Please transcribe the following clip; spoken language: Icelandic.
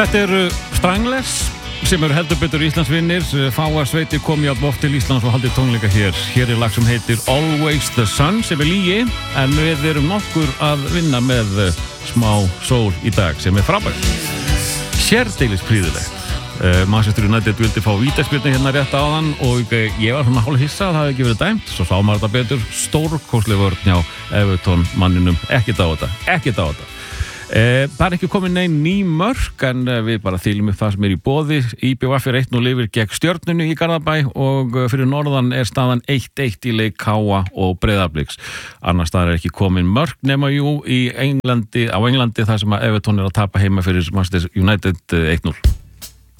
Þetta eru Stranglers sem eru heldur betur Íslandsvinnir. Fáar sveitir komu jafn oft til Íslands og haldið tónleika hér. Hér lag sem heitir Always the Sun sem lygi, en við erum nokkur að vinna með smá sól í dag sem frábært. Sérdeilis prýðilegt. Manchester United vildi fá vítaspyrnu hérna rétt áðan og ég var svona hálf hissa að það hefði ekki verið dæmt, svo sá maður þetta betur. Stórkostleg vörn hjá Everton manninum, ekkert á þetta. Það ekki komin nein ný mörk, en við bara þýlum upp það sem í boði. IBVF 1-0 yfir gegn Stjörnunni í Garðabæ og fyrir norðan staðan 1-1 í leik KA og Breiðabliks. Annars staðar ekki komin mörk nema á Englandi þar sem Everton að tapa heima fyrir Manchester United 1-0.